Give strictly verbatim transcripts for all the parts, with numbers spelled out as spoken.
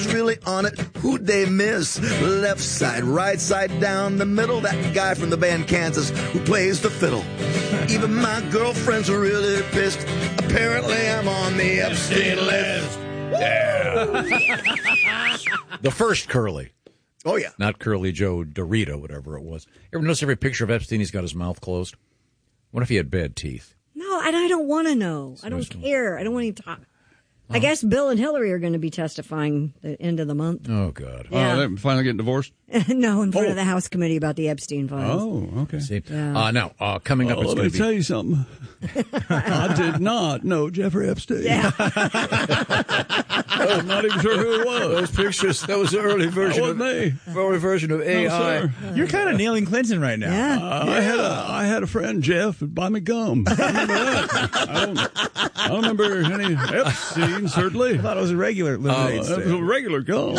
really on it. Who'd they miss? Left side, right side, down the middle. That guy from the band Kansas who plays the fiddle. Even my girlfriend's really pissed. Apparently I'm on the Epstein list. Yeah. The first Curly. Oh, yeah. Not Curly Joe Dorito, whatever it was. Ever notice every picture of Epstein, he's got his mouth closed? What if he had bad teeth? No, and I don't want to know. I don't care. I don't want to talk. I guess Bill and Hillary are going to be testifying the end of the month. Oh, God. Yeah. Oh, they're finally getting divorced? No, in front Oh. of the House Committee about the Epstein files. Oh, okay. See? Yeah. Uh, now, uh, coming up, Oh, it's let going me to be... tell you something. I did not know Jeffrey Epstein. Yeah. I'm not even sure who it was. Those pictures, that was the early version That of wasn't me. early version of A I. No, sir. You're kind of nailing Clinton right now. Yeah. Uh, I had a I had a friend, Jeff, would buy me gum. I remember that. I don't, I don't remember any Epstein, certainly. I thought it was a regular Uh, lemonade that was stand. a regular gum.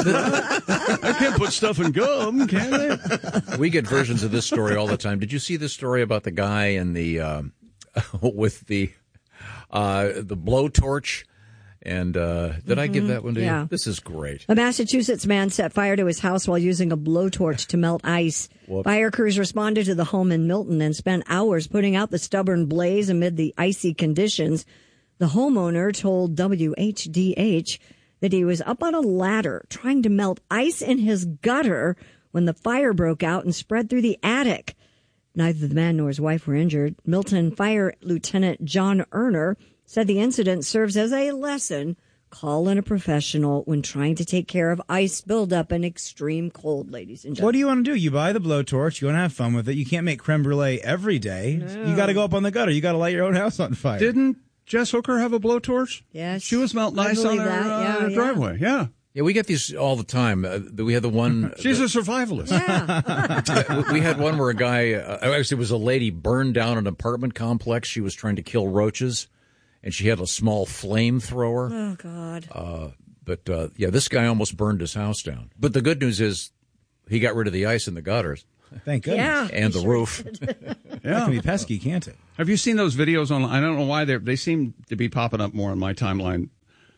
I can't put stuff in gum, can they? We get versions of this story all the time. Did you see this story about the guy in the um, with the uh, the blowtorch? And uh, did I give that one to Yeah. you? This is great. A Massachusetts man set fire to his house while using a blowtorch to melt ice. Whoops. Fire crews responded to the home in Milton and spent hours putting out the stubborn blaze amid the icy conditions. The homeowner told W H D H that he was up on a ladder trying to melt ice in his gutter when the fire broke out and spread through the attic. Neither the man nor his wife were injured. Milton Fire Lieutenant John Erner said the incident serves as a lesson. Call in a professional when trying to take care of ice buildup in extreme cold, ladies and gentlemen. What do you want to do? You buy the blowtorch. You want to have fun with it. You can't make creme brulee every day. No. You got to go up on the gutter. You got to light your own house on fire. Didn't Jess Hooker have a blowtorch? Yes. She was melting I ice on believe her, that. uh, Yeah, her yeah. driveway. Yeah. Yeah, we get these all the time. Uh, we had the one. She's a survivalist. Yeah. we had one where a guy, uh, actually, it was a lady burned down an apartment complex. She was trying to kill roaches, and she had a small flamethrower. Oh, God. Uh, but, uh, yeah, this guy almost burned his house down. But the good news is he got rid of the ice in the gutters. Thank goodness. Yeah. And the roof. That Yeah. can be pesky, can't it? Have you seen those videos on? I don't know why they they seem to be popping up more on my timeline.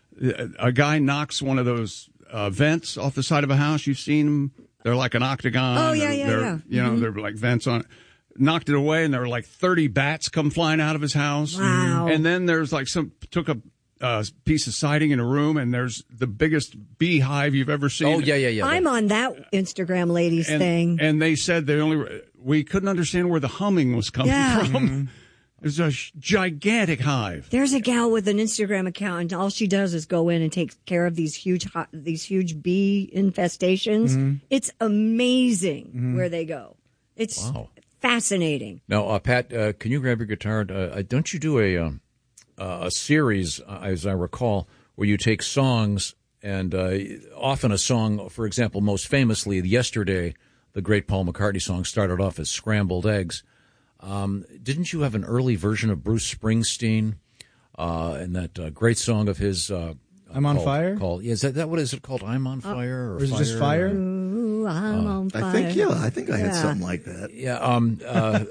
A guy knocks one of those uh, vents off the side of a house. You've seen them. They're like an octagon. Oh, yeah, They're- yeah, they're, yeah. You know, Mhm. they're like vents on it. Knocked it away, and there were like thirty bats come flying out of his house. Wow. And then there's like some took a uh, piece of siding in a room, and there's the biggest beehive you've ever seen. Oh, yeah, yeah, yeah. I'm on that Instagram ladies and, thing. and they said they only we couldn't understand where the humming was coming Yeah. from. It was a sh- gigantic hive. There's a gal with an Instagram account, and all she does is go in and take care of these huge, ho- these huge bee infestations. Mm-hmm. It's amazing where they go. It's Wow. fascinating. Now, uh, Pat, uh, can you grab your guitar? Uh, don't you do a um, uh, a series, uh, as I recall, where you take songs and uh, often a song, for example, most famously, Yesterday, the great Paul McCartney song started off as Scrambled Eggs. Um, didn't you have an early version of Bruce Springsteen uh, and that uh, great song of his? Uh, I'm on called, fire? Called, yeah, is that, that what is it called? I'm on fire, or, Or is it just fire? Ooh, I'm on fire. I think, yeah, I think I had Yeah. something like that. Yeah. Um, uh,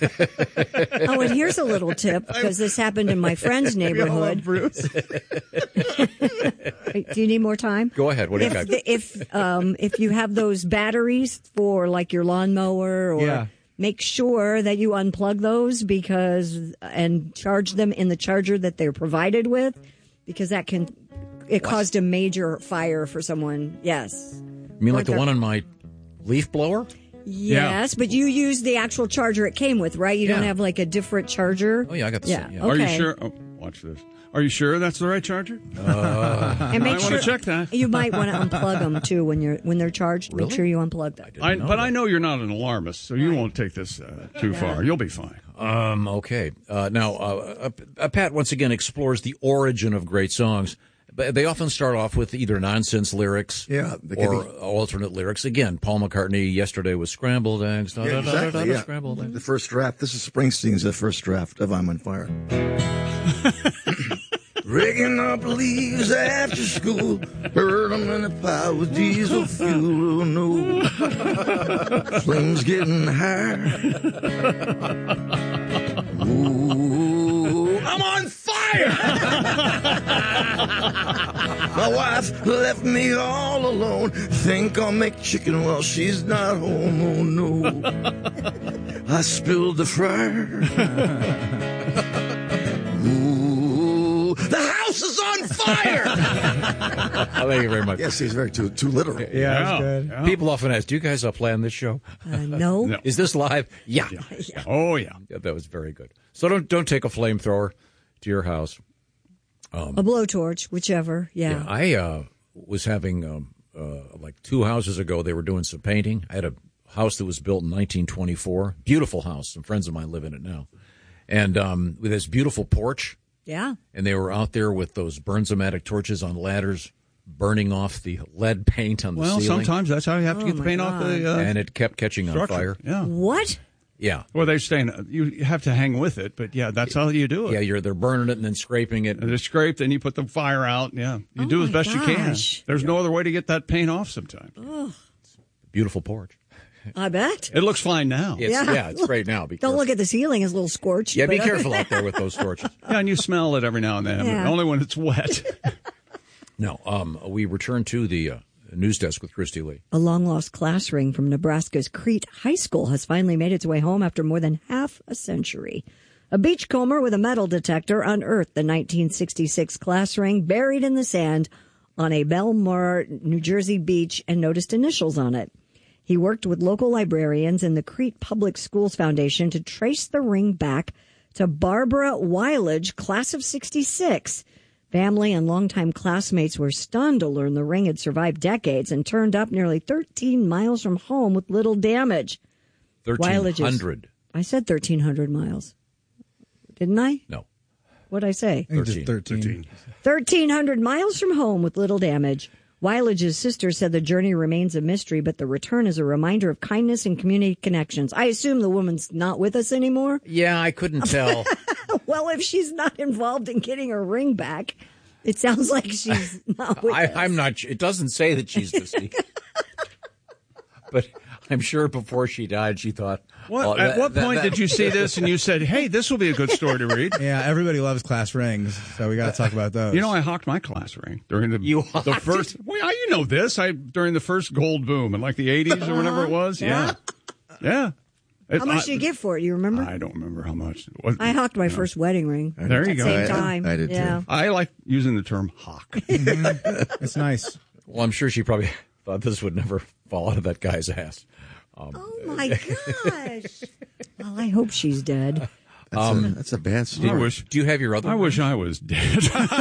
Oh, and here's a little tip, because this happened in my friend's neighborhood. Bruce. Wait, do you need more time? Go ahead. What do you got? If if um if you have those batteries for like your lawnmower, or Yeah. make sure that you unplug those because and charge them in the charger that they're provided with, because that can it caused a major fire for someone. Yes. You mean like the Like a- one on my leaf blower? Yes, but you use the actual charger it came with, right? You don't Yeah. have like a different charger. Oh, yeah, I got the Yeah. same, yeah. Okay. Are you sure? Oh, watch this. Are you sure that's the right charger? And make I sure want to check that. you might want to unplug them too when you're when they're charged. Make Really? sure you unplug them. I, but I know you're not an alarmist, so you won't take this uh, too far. You'll be fine. Um, okay. Uh, now, uh, uh, uh, Pat once again explores the origin of great songs. But they often start off with either nonsense lyrics Yeah, they can or be- alternate lyrics. Again, Paul McCartney, Yesterday was Scrambled Eggs. Da, Yeah, da, da, da, exactly, da, yeah. Scrambled Eggs. The first draft, this is Springsteen's the first draft of I'm on Fire. Rigging up leaves after school, burn them in a pile with diesel fuel. Oh, no, flames getting higher. Ooh, I'm on fire! My wife left me all alone. Think I'll make chicken while she's not home. Oh no. I spilled the fryer. Ooh, the house is on fire. Thank you very much. Yes, he's very too too literal. Yeah, Yeah, that's good. yeah. People often ask, do you guys uh, plan this show? Uh, no. No. Is this live? Yeah. Yeah. Oh, yeah. Yeah, that was very good. So don't don't take a flamethrower to your house. A blowtorch, whichever. Yeah. Yeah, I uh, was having um, uh, like two houses ago. They were doing some painting. I had a house that was built in nineteen twenty-four. Beautiful house. Some friends of mine live in it now, and um, with this beautiful porch. Yeah. And they were out there with those Bernzomatic torches on ladders, burning off the lead paint on the Well, ceiling. sometimes that's how you have to Oh, get the my paint off God. the uh, and it kept catching on structure. fire. Yeah. What? Yeah. Well, they're saying uh, you have to hang with it, but yeah, that's how you do it. Yeah, you're they're burning it and then scraping it. And it's scraped, and you put the fire out. Yeah, you Oh do as my best you can. gosh. There's no other way to get that paint off sometimes. Beautiful porch. I bet. It looks fine now. It's, Yeah. yeah. it's great now. Be Don't careful. look at the ceiling; it's a little scorched. Yeah, be but- careful out there with those torches. Yeah, and you smell it every now and then, Yeah. but only when it's wet. No, um, we return to the uh, news desk with Christy Lee. A long-lost class ring from Nebraska's Crete High School has finally made its way home after more than half a century. A beachcomber with a metal detector unearthed the nineteen sixty-six class ring buried in the sand on a Belmar, New Jersey beach and noticed initials on it. He worked with local librarians and the Crete Public Schools Foundation to trace the ring back to Barbara Wilage, class of sixty-six. Family and longtime classmates were stunned to learn the ring had survived decades and turned up nearly thirteen miles from home with little damage. thirteen hundred. I said thirteen hundred miles. Didn't I? No. What'd I say? I think just thirteen. thirteen. thirteen hundred miles from home with little damage. Wilage's sister said the journey remains a mystery, but the return is a reminder of kindness and community connections. I assume the woman's not with us anymore. Yeah, I couldn't tell. Well, if she's not involved in getting her ring back, it sounds like she's not with I, us. I'm not. It doesn't say that she's deceased, but I'm sure before she died, she thought. What, oh, at that- what that- point that- did you see this and you said, hey, this will be a good story to read? Yeah, everybody loves class rings, so we got to talk about those. You know, I hawked my class ring during the You the hawked first. Well, yeah, you know this. I during the first gold boom in like the eighties or whatever it was. Yeah, yeah. It- How much I, did you get for it? You remember? I don't remember how much. It was, I hawked my first wedding ring. There you at go. the same I- time. I did too. yeah. I like using the term hawk. it's nice. Well, I'm sure she probably thought this would never fall out of that guy's ass. Um, Oh my gosh. Well, I hope she's dead. That's, a, that's a bad I story. wish. do you have your other? I wish ring? I was dead.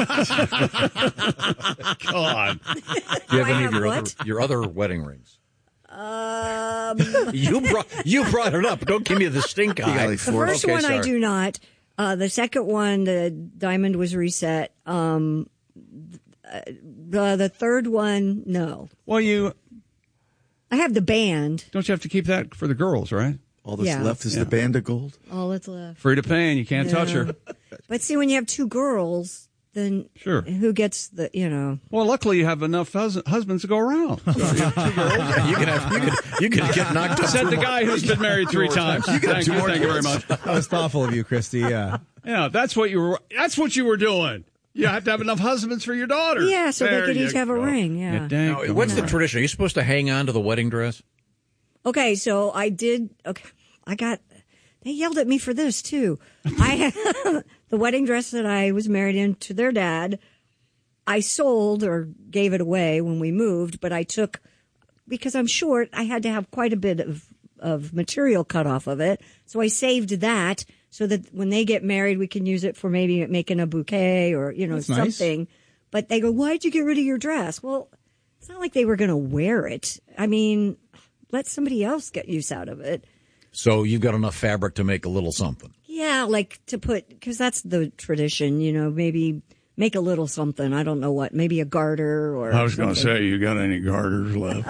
God. Do you have I any of have your other what? your other wedding rings? Um, You brought you brought it up. Don't give me the stink eye. Golly, the Four. first Okay, one I sorry. do not. Uh, the second one, the diamond was reset. Um, uh, the, the third one, no. Well, you I have the band. don't you have to keep that for the girls, right? All that's Yeah. left is Yeah. the band of gold. All that's left. Free to pay, and you can't touch Yeah. her. But see, when you have two girls, then Sure. who gets the, you know. Well, luckily you have enough hus- husbands to go around. So you have two girls. Yeah, you can have you can you can get knocked up. Said two the more- guy who's been married three times. Thank you, thank you very much. That was thoughtful of you, Christy. Yeah. Yeah, that's what you were. That's what you were doing. You have to have enough husbands for your daughter. Yeah, so they There could you each have a go. ring, yeah. You dang Now, good what's the man. tradition? Are you supposed to hang on to the wedding dress? Okay, so I did. Okay, I got. They yelled at me for this too. I had the wedding dress that I was married in to their dad. I sold or gave it away when we moved, but I took because I'm short. I had to have quite a bit of of material cut off of it, so I saved that so that when they get married, we can use it for maybe making a bouquet or you know That's nice. something. But they go, "Why'd you get rid of your dress?" Well, it's not like they were going to wear it. I mean, let somebody else get use out of it. So you've got enough fabric to make a little something. Yeah, like to put, because that's the tradition, you know, maybe make a little something. I don't know what, maybe a garter or. I was going to something. say, you got any garters left?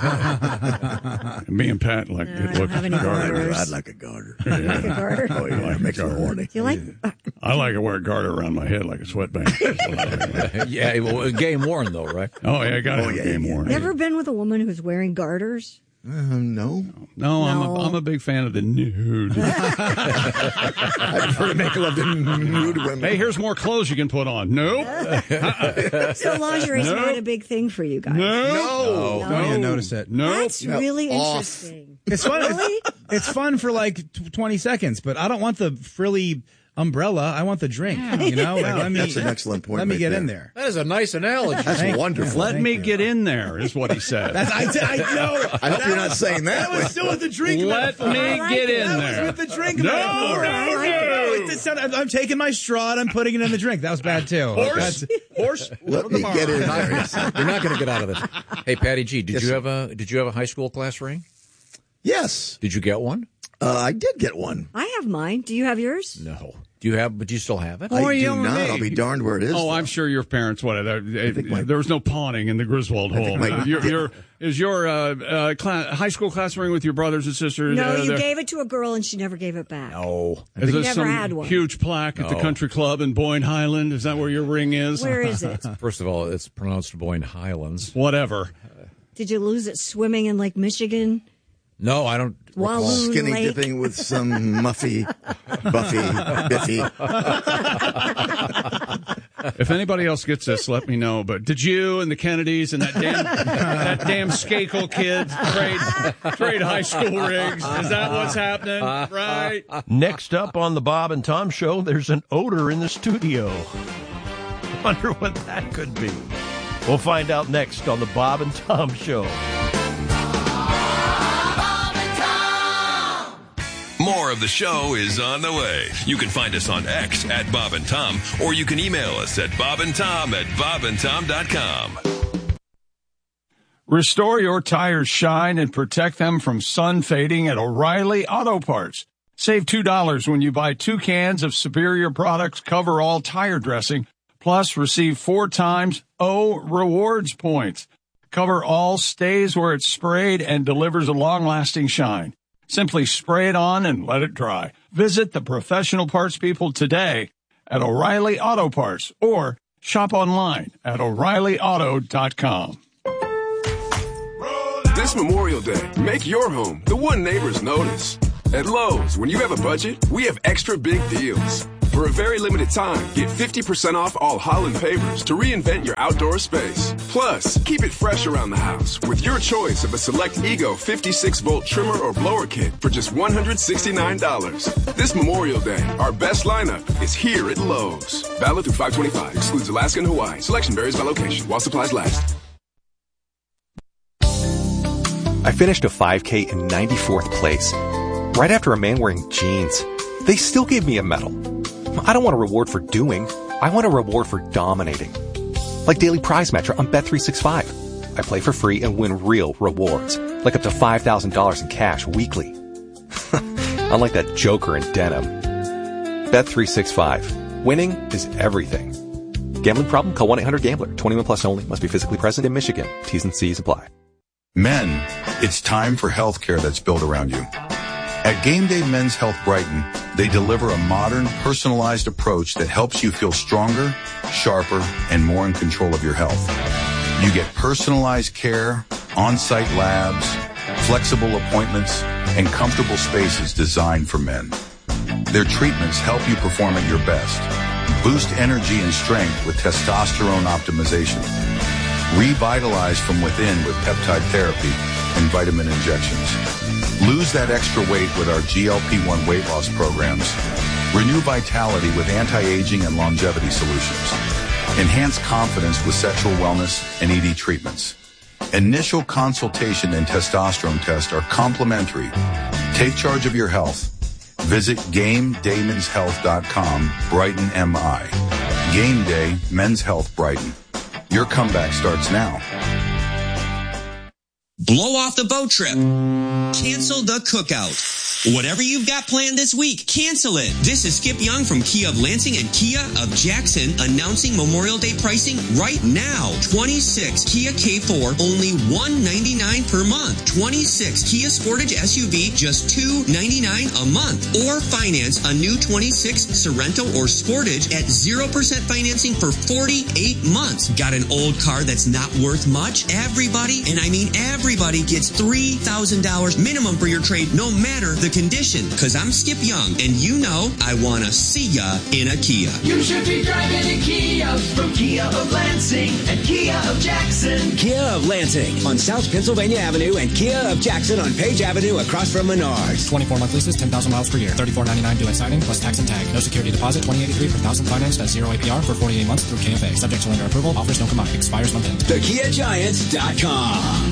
Me and Pat like No, good I don't looking have any garters. garters. I'd like a garter. Like a garter. Oh, yeah, it makes me horny. Do you like? I like to wear a garter around my head like a sweatband. Yeah, well, game worn though, right? Oh yeah, I got Oh, it yeah, game yeah. worn. Never been with a woman who's wearing garters? Um, no. No, I'm No. a, I'm a big fan of the nude. I prefer to make love to nude women. Hey, here's more clothes you can put on. Nope. So lingerie's Nope. not a big thing for you guys. No. No. I don't even notice it. Nope. That's really Off. interesting. It's fun. Really? It's fun for like t- twenty seconds, but I don't want the frilly umbrella. I want the drink. You know, like, let me, That's an excellent point. Let me right get there. in there. That is a nice analogy. That's Thank- wonderful. Let Thank me you. get in there, is what he said. That's, I, I know. I hope you're not saying that. That was still with the drink. Let metaphor. me I like get it. in That there. was with the drink. No, metaphor. I like No, it just sounded- I'm taking my straw and I'm putting it in the drink. That was bad too. Horse, That's- horse. Let me get in there. You're not going to get out of this. Hey, Patty G, did Yes, you sir. have a did you have a high school class ring? Yes, Did you get one? uh, I did get one. I have mine. Do you have yours? No. Do you have? But do you still have it? Oh, I you do don't not. need- I'll be darned where it is. Oh, though. I'm sure your parents would have. There, think my- there was no pawning in the Griswold home. my- your, your, is your uh, uh, cla- high school class ring with your brothers and sisters? No, uh, you there- gave it to a girl and she never gave it back. No. Is there Never some had one. huge plaque at the No. country club in Boyne Highland? Is that where your ring is? Where is it? First of all, it's pronounced Boyne Highlands. Whatever. Did you lose it swimming in Lake Michigan? No, I don't. recall. Walloon Skinny Lake? dipping with some muffy, Buffy, Biffy. If anybody else gets this, let me know. But did you and the Kennedys and that damn that damn Skakel kid trade trade high school rings? Is that what's happening? Right? Next up on the Bob and Tom Show, there's an odor in the studio. Wonder what that could be. We'll find out next on the Bob and Tom Show. More of the show is on the way. You can find us on X at Bob and Tom, or you can email us at bobandtom at bobandtom dot com. Restore your tires' shine and protect them from sun fading at O'Reilly Auto Parts. Save two dollars when you buy two cans of Superior Products Cover All Tire Dressing, plus receive four times O Rewards points. Cover All stays where it's sprayed and delivers a long-lasting shine. Simply spray it on and let it dry. Visit the professional parts people today at O'Reilly Auto Parts or shop online at O'Reilly Auto dot com. This Memorial Day, make your home the one neighbors notice. At Lowe's, when you have a budget, we have extra big deals. For a very limited time, get fifty percent off all Holland pavers to reinvent your outdoor space. Plus, keep it fresh around the house with your choice of a select Ego fifty-six volt trimmer or blower kit for just one hundred sixty-nine dollars. This Memorial Day, our best lineup is here at Lowe's. Valid through five twenty-five. Excludes Alaska and Hawaii. Selection varies by location while supplies last. I finished a five K in ninety-fourth place, right after a man wearing jeans. They still gave me a medal. I don't want a reward for doing. I want a reward for dominating. Like Daily Prize Matcher on Bet three sixty-five. I play for free and win real rewards, like up to five thousand dollars in cash weekly. Unlike that joker in denim. Bet three sixty-five. Winning is everything. Gambling problem? Call one eight hundred gambler. twenty-one plus only. Must be physically present in Michigan. T's and C's apply. Men, it's time for health care that's built around you. At Game Day Men's Health Brighton, they deliver a modern, personalized approach that helps you feel stronger, sharper, and more in control of your health. You get personalized care, on-site labs, flexible appointments, and comfortable spaces designed for men. Their treatments help you perform at your best, boost energy and strength with testosterone optimization, revitalize from within with peptide therapy and vitamin injections. Lose that extra weight with our G L P one weight loss programs. Renew vitality with anti-aging and longevity solutions. Enhance confidence with sexual wellness and E D treatments. Initial consultation and testosterone test are complimentary. Take charge of your health. Visit game day mens health dot com, Brighton M I. Game Day Men's Health Brighton. Your comeback starts now. Blow off the boat trip. Cancel the cookout. Whatever you've got planned this week, cancel it. This is Skip Young from Kia of Lansing and Kia of Jackson announcing Memorial Day pricing right now. twenty-six Kia K four, only one hundred ninety-nine dollars per month. twenty-six Kia Sportage S U V, just two hundred ninety-nine dollars a month. Or finance a new twenty-six Sorento or Sportage at zero percent financing for forty-eight months. Got an old car that's not worth much? Everybody, and I mean everybody, gets three thousand dollars minimum for your trade, no matter the condition. Because I'm Skip Young, and you know I want to see ya in a Kia. You should be driving a Kia from Kia of Lansing and Kia of Jackson. Kia of Lansing on South Pennsylvania Avenue and Kia of Jackson on Page Avenue across from Menards. twenty-four month leases, ten thousand miles per year. thirty-four ninety-nine due at signing plus tax and tag. No security deposit, twenty eighty-three per thousand financed at zero A P R for forty-eight months through K F A. Subject to lender approval. Offers don't come up. Expires month end. The Kia Giants dot com.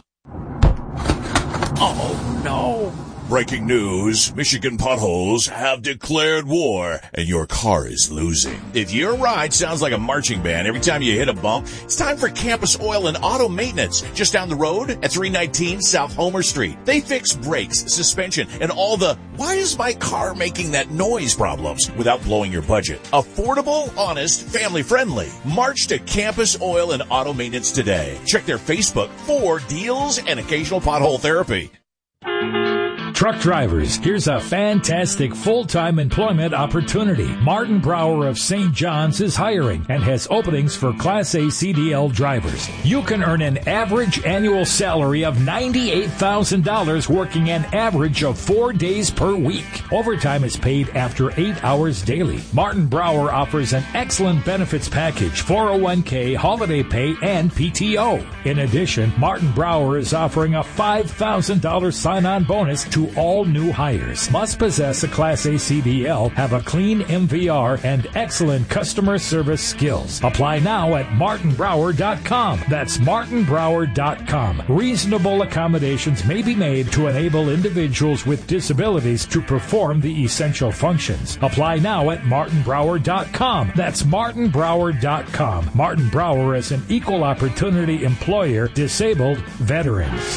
Oh, no. Breaking news, Michigan potholes have declared war, and your car is losing. If your ride sounds like a marching band every time you hit a bump, it's time for Campus Oil and Auto Maintenance, just down the road at three nineteen South Homer Street. They fix brakes, suspension, and all the, why is my car making that noise problems without blowing your budget. Affordable, honest, family-friendly. March to Campus Oil and Auto Maintenance today. Check their Facebook for deals and occasional pothole therapy. Truck drivers, here's a fantastic full-time employment opportunity. Martin Brower of Saint John's is hiring and has openings for Class A C D L drivers. You can earn an average annual salary of ninety-eight thousand dollars working an average of four days per week. Overtime is paid after eight hours daily. Martin Brower offers an excellent benefits package, four oh one k, holiday pay, and P T O. In addition, Martin Brower is offering a five thousand dollars sign-on bonus to all new hires. Must possess a Class A C D L, have a clean M V R, and excellent customer service skills. Apply now at martin brower dot com. That's martin brower dot com. Reasonable accommodations may be made to enable individuals with disabilities to perform the essential functions. Apply now at martin brower dot com. That's martin brower dot com. Martin Brower is an equal opportunity employer, disabled veterans.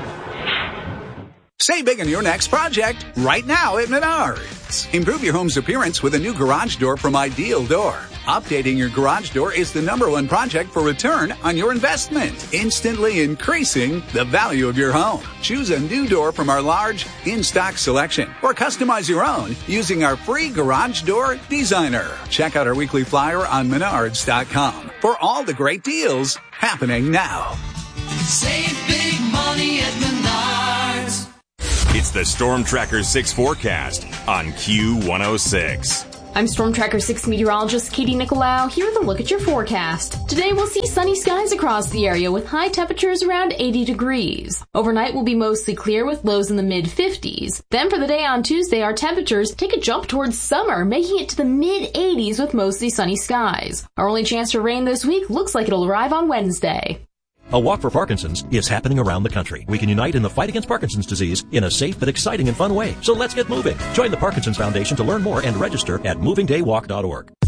Save big on your next project right now at Menards. Improve your home's appearance with a new garage door from Ideal Door. Updating your garage door is the number one project for return on your investment, instantly increasing the value of your home. Choose a new door from our large in-stock selection or customize your own using our free garage door designer. Check out our weekly flyer on menards dot com for all the great deals happening now. Save big money at Menards. It's the Storm Tracker six forecast on Q one oh six. I'm Storm Tracker six meteorologist Katie Nicolau here with a look at your forecast. Today we'll see sunny skies across the area with high temperatures around eighty degrees. Overnight will be mostly clear with lows in the mid fifties. Then for the day on Tuesday, our temperatures take a jump towards summer, making it to the mid eighties with mostly sunny skies. Our only chance for rain this week looks like it'll arrive on Wednesday. A Walk for Parkinson's is happening around the country. We can unite in the fight against Parkinson's disease in a safe but exciting and fun way. So let's get moving. Join the Parkinson's Foundation to learn more and register at moving day walk dot org.